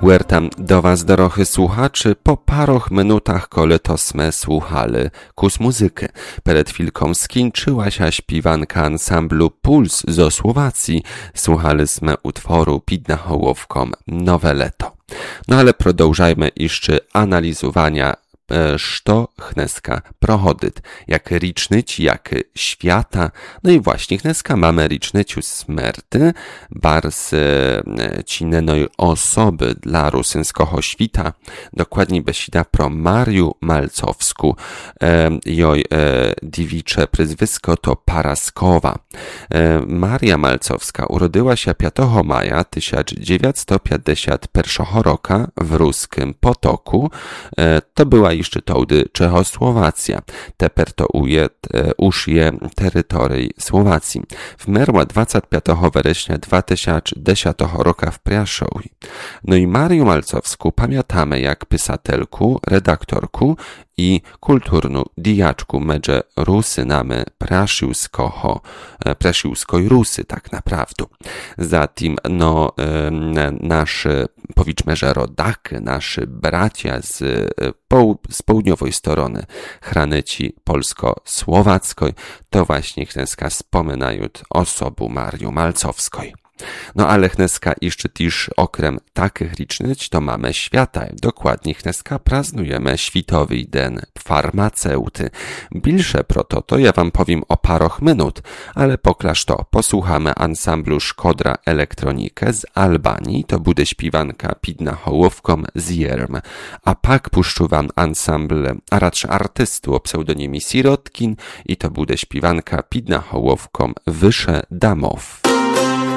Huertam do was, dorochy słuchaczy, po paroch minutach, kole to sme słuchali kus muzyky. Przed chwilką skończyła się śpiewanka ansamblu Puls zo Słowacji. Słuchali sme utworu pід nahołówką Nowe Leto. No ale продовжajmy jeszcze analizowania što chneska prohodyt, jak ricznyć, jak świata. No i właśnie chneska mamy ricznyciu smerty, bars cinenoj osoby dla rusynskiego świta, dokładniej besida pro Mariu Malcowsku, joj dziewicze przyzwisko to Paraskowa. Maria Malcowska urodziła się 5 maja 1951 roku w ruskim Potoku. To była jeszcze wtedy Czechosłowacja. Teper to już je terytorii Słowacji. Wmerła 25 września 2010 roku w Praszowie. No i Mariu Malcowską pamiętamy jak pisatelku, redaktorku i kulturną dijaczku medże Rusynami Prasiłskoj Rusy tak naprawdę. Zatim nasze powiedzmy, że rodaky, nasi bracia z południowej strony hranicy polsko-słowackiej, to właśnie chneska wspominają osobę Mariu Malcowskiej. No ale chneska jeszcze też okrem takich licznych to mamy świata. Dokładnie chneska praznujemy Światowy Den Farmaceuty. Bilsze proto to ja wam powiem o paroch minut, ale poklaż to posłuchamy ansamblu Szkodra Elektronikę z Albanii, to bude śpiewanka pід nahołówką Zierm, a pak puszczu wam ansambl, a raczej artystu o pseudonimie Sirotkin i to bude śpiewanka pід nahołówką Wysze Damow.